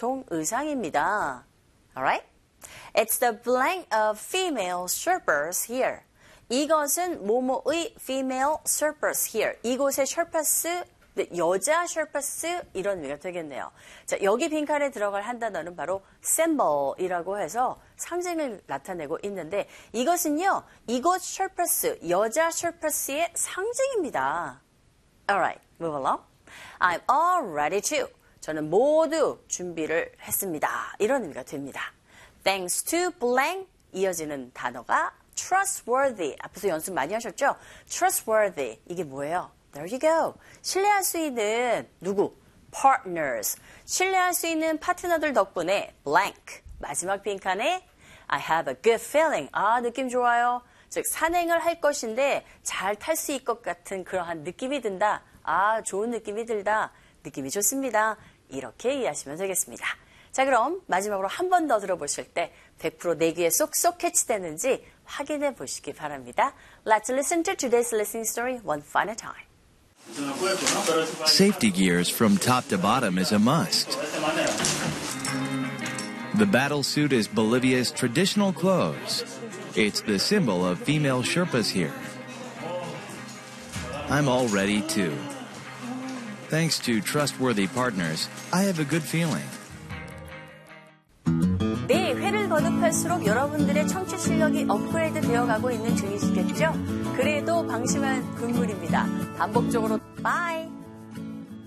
보통 의상입니다. Alright? It's the blank of female Sherpas here. 이것은 모모의 female Sherpas here. 이곳의 Sherpas, 여자 Sherpas 이런 의미가 되겠네요. 자, 여기 빈칸에 들어갈 한 단어는 바로 symbol이라고 해서 상징을 나타내고 있는데 이것은요, 이곳 Sherpas, 여자 Sherpas의 상징입니다. Alright, move along. I'm all ready to. 저는 모두 준비를 했습니다. 이런 의미가 됩니다. Thanks to blank 이어지는 단어가 trustworthy. 앞에서 연습 많이 하셨죠? trustworthy. 이게 뭐예요? There you go. 신뢰할 수 있는 누구? partners. 신뢰할 수 있는 파트너들 덕분에 blank. 마지막 빈칸에 I have a good feeling. 아, 느낌 좋아요. 즉 산행을 할 것인데 잘 탈 수 있을 것 같은 그러한 느낌이 든다. 아, 좋은 느낌이 들다. 느낌이 좋습니다. 이렇게 이해하시면 되겠습니다. 자, 그럼 마지막으로 한 번 더 들어보실 때 100% 내 귀에 쏙쏙 캐치되는지 확인해 보시기 바랍니다. Let's listen to today's listening story one final time. Safety gears from top to bottom is a must. The battle suit is Bolivia's traditional clothes. It's the symbol of female Sherpas here. I'm all ready too. Thanks to trustworthy partners, I have a good feeling. 네, 회를 거듭할수록 여러분들의 청취 실력이 업그레이드 되어가고 있는 중이시겠죠? 그래도 방심한 금물입니다. 반복적으로 bye!